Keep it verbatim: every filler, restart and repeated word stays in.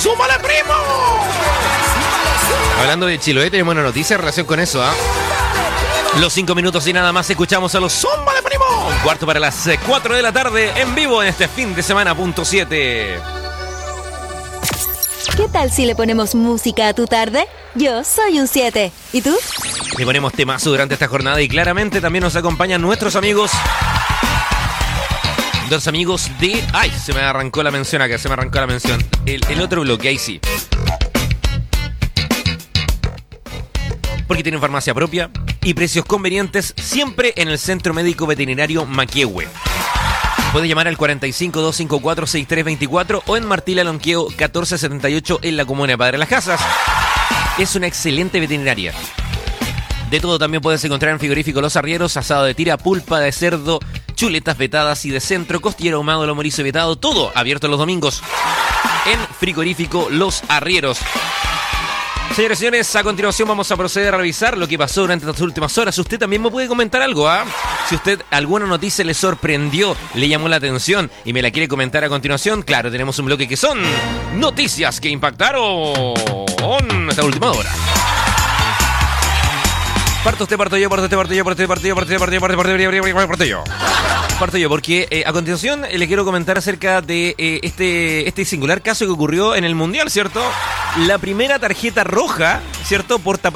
¡súmale, primo! Hablando de Chiloé, tenemos una noticia en relación con eso, ¿ah? ¿eh? Los cinco minutos y nada más escuchamos a los ¡súmale, primo! Un cuarto para las cuatro de la tarde, en vivo en este fin de semana, punto siete. ¿Qué tal si le ponemos música a tu tarde? Yo soy un siete. ¿Y tú? Le ponemos temazo durante esta jornada y claramente también nos acompañan nuestros amigos. Dos amigos de... ¡Ay! Se me arrancó la mención acá, se me arrancó la mención. El, el otro bloque, ahí sí. Porque tienen farmacia propia y precios convenientes siempre en el Centro Médico Veterinario Maquehue. Puede llamar al cuarenta y cinco, doscientos cincuenta y cuatro, sesenta y tres veinticuatro o en Martila Lonqueo catorce setenta y ocho en la comuna de Padre Las Casas. Es una excelente veterinaria. De todo también puedes encontrar en Frigorífico Los Arrieros, asado de tira, pulpa de cerdo, chuletas vetadas y de centro, costillero ahumado, lomorizo vetado, todo abierto los domingos en Frigorífico Los Arrieros. Señores y señores, a continuación vamos a proceder a revisar lo que pasó durante estas últimas horas. Usted también me puede comentar algo, ¿ah? ¿eh? Si usted alguna noticia le sorprendió, le llamó la atención y me la quiere comentar a continuación, claro, tenemos un bloque que son noticias que impactaron esta última hora. Parto usted, parto yo, parto usted, parto yo, parto yo, parto yo, parto yo, parto yo, parto yo, parto yo, parto yo. Parto yo, porque eh, a continuación eh, le quiero comentar acerca de eh, este, este singular caso que ocurrió en el Mundial, ¿cierto? La primera tarjeta roja, ¿cierto? Por tapar